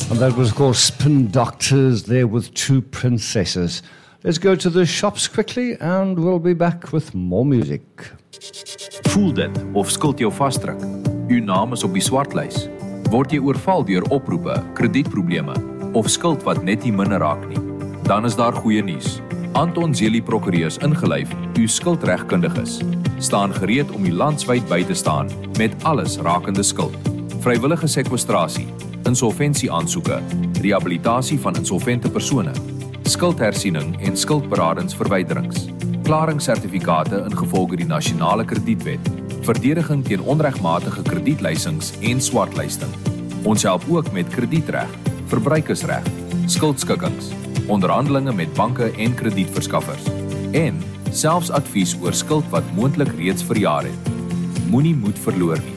And that was, of course, Spin Doctors there with Two Princesses. Let's go to the shops quickly and we'll be back with more music. Voel dit of skuld jou vasdruk? Uw naam is op die swartlys. Word jy oorval deur oproepe, kredietprobleme of skuld wat net nie minder raak nie? Dan is daar goeie nuus. Anton Zeli Prokureurs ingelyf, uw skuldregkundiges, staan gereed om u landswyd by te staan met alles rakende skuld. Vrywillige sekwestrasie, insolventieaansoeke, rehabilitasie van insolvente persone, skuldhersiening en skuldberadingsverwyderings, klaringssertifikate ingevolge die nasionale kredietwet, verdediging teen onregmatige kredietleisings en swartlysting. Ons help ook met kredietreg, verbruikersreg, skuldskikkings, onderhandelinge met banke en kredietverskaffers en selfs advies oor skuld wat moontlik reeds verjaar het. Moenie moed verloor nie.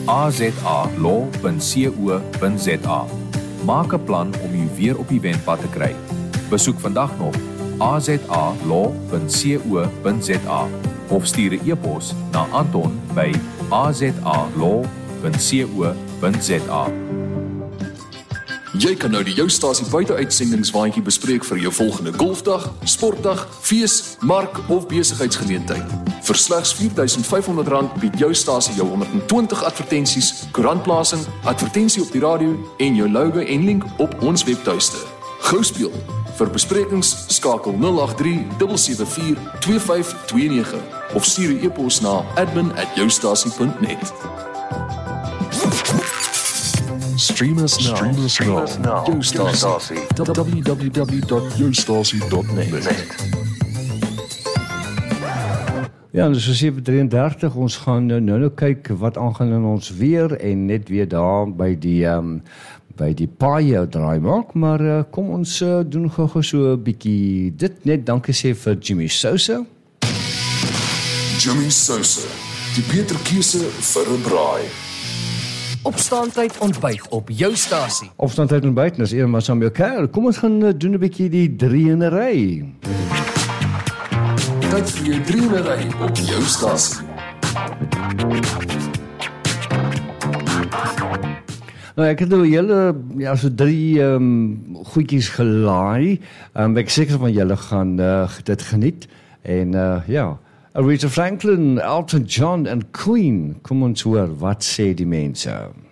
azalaw.co.za. Maak 'n plan om u weer op die wendpad te kry. Besoek vandag nog azalaw.co.za of stuur 'n e-pos na Anton by azalaw.co.za. Jy kan nou die Jou Stasie buiteuitsendingswaandjie bespreek vir jou volgende golfdag, sportdag, fees, mark of besigheidsgeleentheid. Vir slegs R4,500 bied Jou Stasie jou 120 advertensies, koerantplasing, advertensie op die radio en jou logo en link op ons webtuiste. Gou speel. Vir besprekings skakel 083 774 2529 of stuur 'n e-pos na admin@joustasie.net. Stream us now. Jou Stasie. www.joustasie.net. Ja, dus so 7:33, ons gaan nou kyk wat aangaan in ons weer en net weer daar by die paai draai maak, maar kom ons doen gou so 'n bietjie dit net dankie sê vir Jimmy Sousa. Jimmy Sousa, die beter keuse vir 'n braai. Opstaantyd ontbyt op Jou Stasie. Opstaantyd ontbyt, dis een maar saam met jou. Kom ons gaan doen 'n bietjie die 3-in-1-ry. Tyd vir jou 3-in-1-ry op Jou Stasie. Nou, ek het nou julle so 3 goedjies gelaai. Ek seker van julle gaan dit geniet. En Aretha Franklin, Elton John en Queen. Kom ons hoor, wat sê die mense?